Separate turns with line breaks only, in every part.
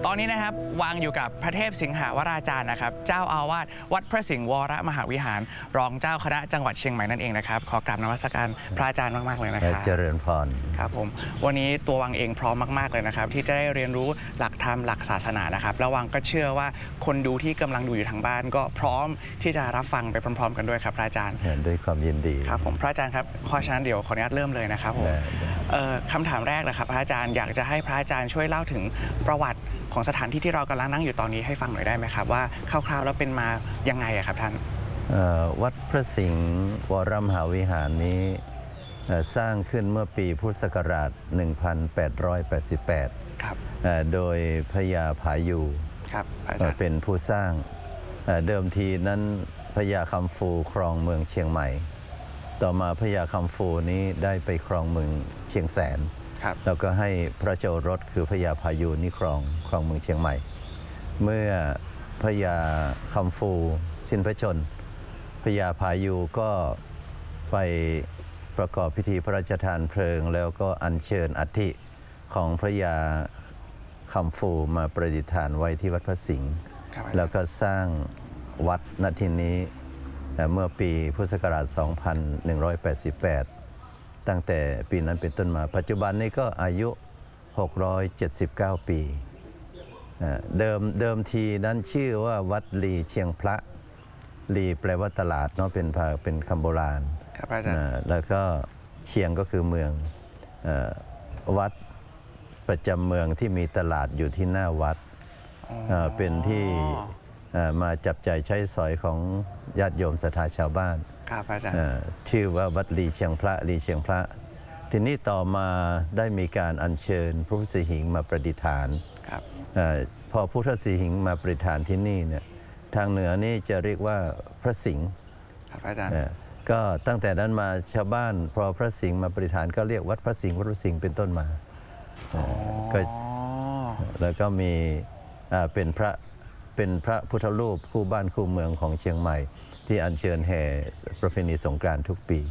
ตอนนี้นะครับวางอยู่กับพระเทพสิงหาวราจารย์นะครับเจ้าอาวาสวัดพระสิงห์วรมหาวิหารรองเจ้าคณะจังหวัดเชียงใหม่นั่นเองนะครับขอกราบนมัสการพระอาจารย์มากๆเลยนะครับ
เจริญพร
ครับผมวันนี้ตัววังเองพร้อมมากๆเลยนะครับที่จะได้เรียนรู้หลักธรรมหลักศาสนานะครับแล้ววังก็เชื่อว่าคนดูที่กำลังดูอยู่ทางบ้านก็พร้อมที่จะรับฟังไปพร้อมๆกันด้วยครับพระอาจารย์
ด้วยความยินดี
ครับผมพระอาจารย์ครับเพราะฉะนั้นเดี๋ยวขออนุญาตเริ่มเลยนะครับผมคำถามแรกนะครับพระอาจารย์อยากจะให้พระอาจารย์ช่วยเล่าถึงประวัติของสถานที่ที่เรากำลังนั่งอยู่ตอนนี้ให้ฟังหน่อยได้ไหมครับว่าคร่าวๆแล้วเป็นมายังไงครับท่าน
วัดพระสิงห์วรมหาวิหารนี้สร้างขึ้นเมื่อปีพุทธศักราช 1888 ครับโดยพญาผายูเป็นผู้สร้างเดิมทีนั้นพญาคำฟูครองเมืองเชียงใหม่ต่อมาพญาคำฟูนี้ได้ไปครองเมืองเชียงแสนแล้วก็ให้พระเจ้ารถคือพญาพายุนี่ครองเมืองเชียงใหม่เมื่อพญาคำฟูสิ้นพระชนพญาพายุก็ไปประกอบพิธีพระราชทานเพลิงแล้วก็อัญเชิญอัฐิของพระยาคำฟูมาประดิษฐานไว้ที่วัดพระสิงห์แล้วก็สร้างวัดณที่นี้เมื่อปีพุทธศักราช 2188 ตั้งแต่ปีนั้นเป็นต้นมาปัจจุบันนี้ก็อายุ 679 ปีเดิมทีนั้นชื่อว่าวัดลีเชียงพระลีแปลว่าตลาดเนาะเป็นคำโบราณแล้วก็เชียงก็คือเมืองวัดประจำเมืองที่มีตลาดอยู่ที่หน้าวัดเป็นที่มาจับจ่ายใช้สอยของญาติโยมศรัทธาชาวบ้านชื่อว่าวัดลีเชียงพระลีเชียงพระทีนี้ต่อมาได้มีการอัญเชิญพระพุทธสิหิงค์มาประดิษฐานพอพุทธสิหิงค์มาประดิษฐานที่นี่เนี่ยทางเหนือนี่จะเรียกว่าพระสิงห์ก็ตั้งแต่นั้นมาชาวบ้านพอพระสิงห์มาประดิษฐานก็เรียกวัดพระสิงห์วัดพระสิงห์เป็นต้นมาก็แล้วก็มีเป็นพระพุทธรูปคู่บ้านคู่เมืองของเชียงใหม่ที่อัญเชิญแห่ประเพณีสงกรานต์ทุกปี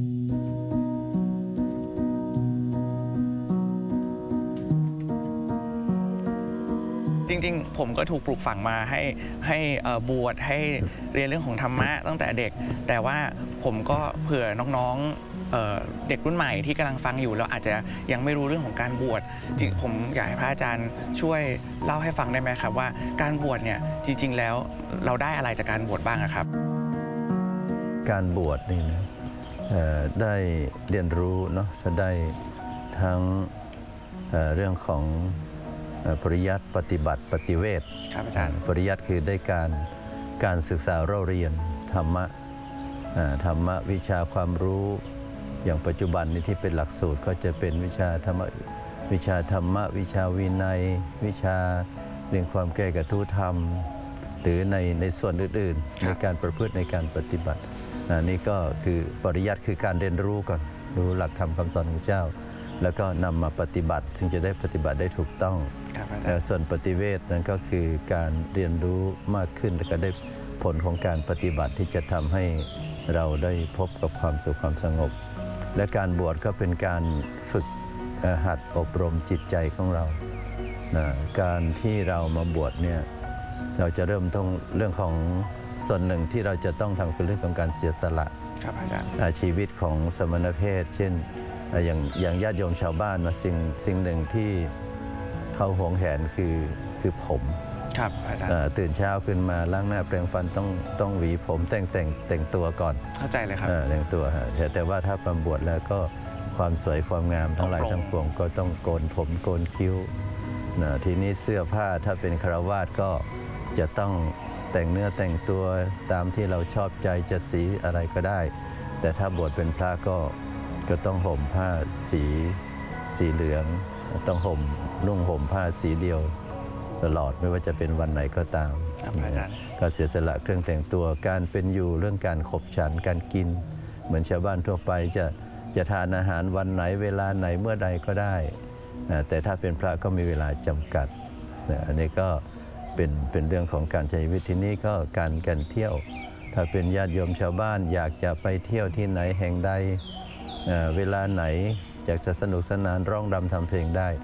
จริงๆผมก็ถูกปลูกฝังมาให้บวชให้เรียนเรื่องของธรรมะตั้งแต่เด็กแต่ว่าผมก็เผื่อน้องๆเด็กรุ่นใหม่ที่กำลังฟังอยู่แล้วอาจจะยังไม่รู้เรื่องของการบวชจริงผมอยากให้พระอาจารย์ช่วยเล่าให้ฟังได้ไหมครับว่าการบวชเนี่ยจริงๆแล้วเราได้อะไรจากการบวชบ้างครับ
การบวชนี่นะได้เรียนรู้เนาะจะได้ทั้งเรื่องของปริยัติปฏิบัติปฏิเวทครับอาจารย์ปริยัติคือได้การศึกษาเราเรียนธรรมะวิชาความรู้อย่างปัจจุบันนี้ที่เป็นหลักสูตรก็จะเป็นวิชาธรรมะวิชาวินัยวิชาเรื่องความแก้กระทู้ธรรมหรือในส่วนอื่นๆในการประพฤติในการปฏิบัตินี่ก็คือปริยัติคือการเรียนรู้ก่อนรู้หลักธรรมคำสอนของเจ้าแล้วก็นำมาปฏิบัติซึ่งจะได้ปฏิบัติได้ถูกต้องส่วนปฏิเวทนั้นก็คือการเรียนรู้มากขึ้นแล้วก็ได้ผลของการปฏิบัติที่จะทำให้เราได้พบกับความสุขความสงบและการบวชก็เป็นการฝึกหัดอบรมจิตใจของเราการที่เรามาบวชเนี่ยเราจะเริ่มต้นเรื่องของส่วนหนึ่งที่เราจะต้องทำคือเรื่องของการเสียสละชีวิตของสมณเพศเช่นอย่างญาติโยมชาวบ้านสิ่งหนึ่งที่เขาหวงแหนคือผมตื่นเช้าขึ้นมาล้างหน้าแปรงฟันต้องหวีผมแต่งตัวก่อน
เข้าใจเลยครับ
แต่งตัวแต่ว่าถ้าประบวชแล้วก็ความสวยความงามทั้งหลายทั้งปวงก็ต้องโกนผมโกนคิ้วทีนี้เสื้อผ้าถ้าเป็นฆราวาสก็จะต้องแต่งเนื้อแต่งตัวตามที่เราชอบใจจะสีอะไรก็ได้แต่ถ้าบวชเป็นพระก็ต้องห่มผ้าสีเหลืองต้องนุ่งห่มผ้าสีเดียวตลอดไม่ว่าจะเป็นวันไหนก็ตามก็เสียสละเครื่องแต่งตัวการเป็นอยู่เรื่องการขบฉันการกินเหมือนชาวบ้านทั่วไปจะทานอาหารวันไหนเวลาไหนเมื่อใดก็ได้แต่ถ้าเป็นพระก็มีเวลาจำกัดอันนี้ก็เป็นเรื่องของการใช้ชีวิตที่นี้ก็การเที่ยวถ้าเป็นญาติโยมชาวบ้านอยากจะไปเที่ยวที่ไหนแห่งใดเวลาไหนอยากจะสนุกสนานร้องรำทำเพลงได้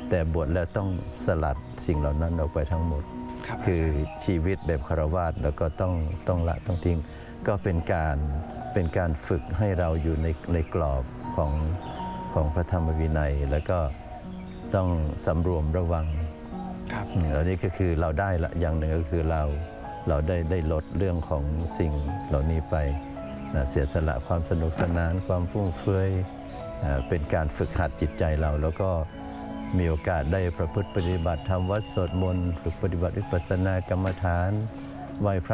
แต่บวชแล้วต้องสลัดสิ่งเหล่านั้นออกไปทั้งหมด
ครับ
คือชีวิตแบบคฤหัสถ์แล้วก็ต้องละต้องทิ้งก็เป็นการฝึกให้เราอยู่ในกรอบของพระธรรมวินัย แล้วก็ต้องสำรวมระวัง
ครับ
อันนี้ก็คือเราได้ละอย่างหนึ่งก็คือเราได้ลดเรื่องของสิ่งเหล่านี้ไปนะเสียสละความสนุกสนานความฟุ่มเฟือยเป็นการฝึกหัดจิตใจเราแล้วก็มีโอกาสได้ประพฤติปฏิบัติทำวัดสวดมนต์ฝึกปฏิบัติวิปัสสนากรรมฐานไหว้พระ